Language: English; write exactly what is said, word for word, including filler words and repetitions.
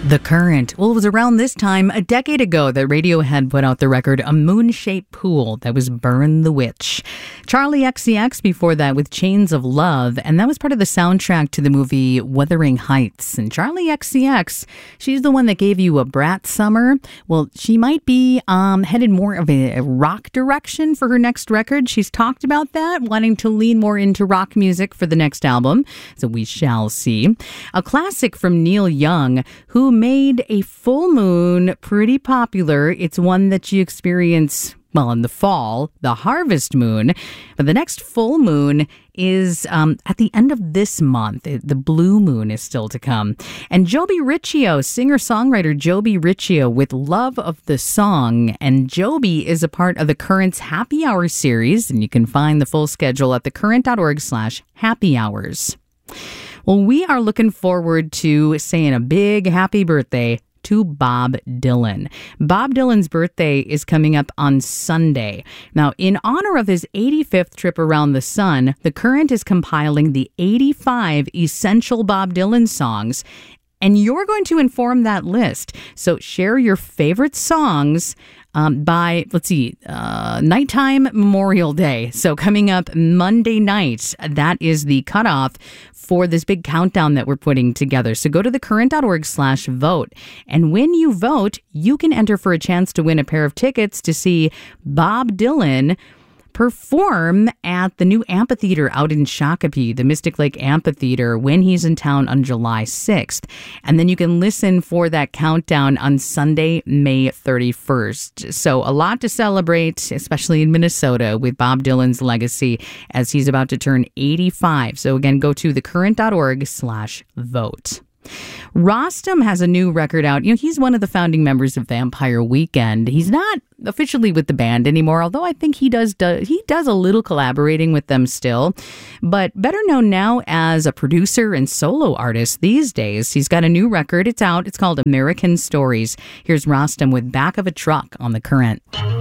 The Current. Well, it was around this time, a decade ago, that Radiohead put out the record A Moon-Shaped Pool. That was Burn the Witch. Charlie X C X before that with Chains of Love, and that was part of the soundtrack to the movie Wuthering Heights. And Charlie X C X, she's the one that gave you A Brat Summer. Well, she might be um, headed more of a rock direction for her next record. She's talked about that, wanting to lean more into rock music for the next album. So we shall see. A classic from Neil Young, who made A Full Moon pretty popular. It's one that you experience, well, in the fall, the harvest moon. But the next full moon is um, at the end of this month. The blue moon is still to come. And Joby Riccio, singer-songwriter Joby Riccio with Love of the Song. And Joby is a part of the Current's Happy Hour series. And you can find the full schedule at thecurrent.org slash happy hours. Well, we are looking forward to saying a big happy birthday to Bob Dylan. Bob Dylan's birthday is coming up on Sunday. Now, in honor of his eighty-fifth trip around the sun, The Current is compiling the eighty-five essential Bob Dylan songs, and you're going to inform that list. So share your favorite songs Um, by, let's see, uh, nighttime Memorial Day. So coming up Monday night, that is the cutoff for this big countdown that we're putting together. So go to thecurrent.org slash vote. And when you vote, you can enter for a chance to win a pair of tickets to see Bob Dylan perform at the new amphitheater out in Shakopee, the Mystic Lake Amphitheater, when he's in town on July sixth. And then you can listen for that countdown on Sunday, May thirty-first. So a lot to celebrate, especially in Minnesota, with Bob Dylan's legacy as he's about to turn eighty-five. So again, go to thecurrent.org slash vote. Rostam has a new record out. You know, he's one of the founding members of Vampire Weekend. He's not officially with the band anymore, although I think he does, does he does a little collaborating with them still. But better known now as a producer and solo artist these days. He's got a new record. It's out. It's called American Stories. Here's Rostam with Back of a Truck on The Current.